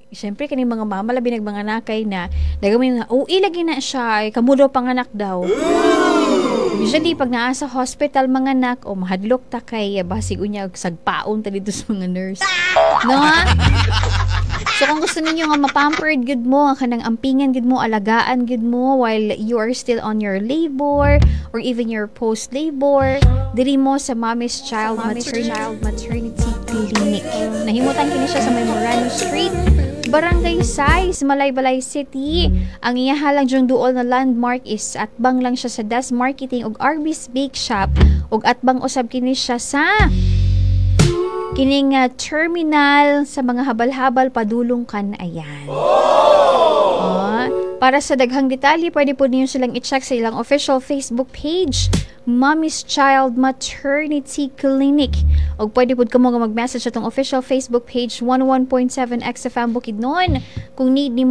Siyempre kani mga mama labi mga nakay na dagami nga ilagi na siya ay kamo daw panganak daw. Usually pag naa sa hospital mga anak o mahadlok ta kay basig unya sagpaon ta dito sa mga nurse. No? So kung gusto ninyo nga mapampered good mo, nga kanang ampingan good mo, alagaan good mo while you are still on your labor or even your post labor, diri mo sa Mommy's Child Maternity Clinic. Nahimutan kini siya sa Memorano Street, Barangay Size, Malaybalay City. Ang iyahalang dyong duol na landmark is atbang lang siya sa Das Marketing ug Arby's Bake Shop ug atbang usab kini siya sa kining terminal sa mga habal-habal padulong kan ayan. Para sa daghang detalye, pwede po niyo silang i-check sa ilang official Facebook page, Mommy's Child Maternity Clinic. O pwede po ka mo mag-message sa itong official Facebook page, 11.7 XFM Bukidnon. Kung need ni